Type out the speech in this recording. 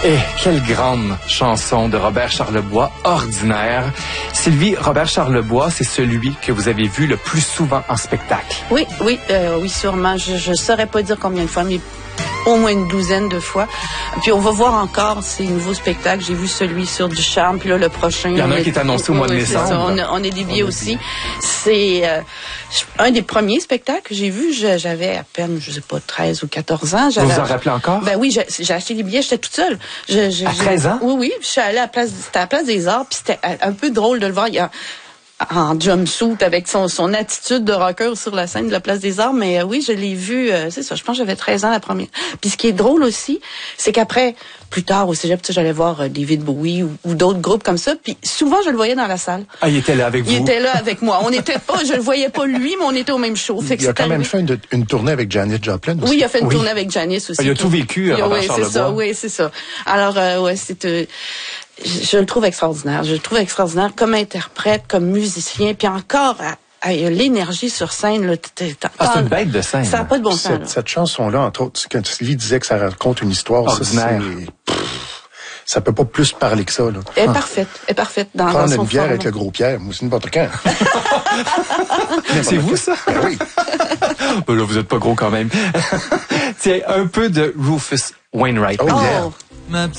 Et quelle grande chanson de Robert Charlebois, Ordinaire. Sylvie, Robert Charlebois, c'est celui que vous avez vu le plus souvent en spectacle. Oui, sûrement. Je saurais pas dire combien de fois, mais au moins une douzaine de fois. Puis on va voir encore ces nouveaux spectacles. J'ai vu celui sur Ducharme, puis là le prochain. Il y en a un qui est annoncé au mois de décembre. On a des billets aussi. C'est un des premiers spectacles que j'ai vu. J'avais à peine, je sais pas, 13 ou 14 ans. Vous vous en rappelez encore? Ben oui, j'ai acheté les billets, j'étais toute seule. À 13 ans? Oui. Je suis allée à la place des Arts, puis c'était un peu drôle de le voir. En jumpsuit avec son attitude de rocker sur la scène de la Place des Arts. Mais oui, je l'ai vu, c'est ça, je pense que j'avais 13 ans la première. Puis ce qui est drôle aussi, c'est qu'après, plus tard au cégep, j'allais voir David Bowie ou d'autres groupes comme ça. Puis souvent, je le voyais dans la salle. Ah, il était là avec vous? Il était là avec moi. On n'était pas, je le voyais pas lui, mais on était au même show. Il a quand même fait une tournée avec Janis Joplin aussi. Oui, il a fait une tournée avec Janis aussi. Il a tout vécu, Robert Charlebois. Oui, c'est ça. Alors, je le trouve extraordinaire. Je le trouve extraordinaire comme interprète, comme musicien, puis encore l'énergie sur scène. Là, c'est une bête de scène. Ça n'a pas de bon sens. Cette chanson-là, entre autres, quand Sylvie disait que ça raconte une histoire, ordinaire. Ça peut pas plus parler que ça. Là. Elle est parfaite. Elle est parfaite dans son prendre une bière forme. avec le gros Pierre, moi c'est n'importe quand. C'est vous, ça? Ben oui. Ben là, vous êtes pas gros quand même. Tiens, un peu de Rufus Wainwright. Oh, yeah. Oh.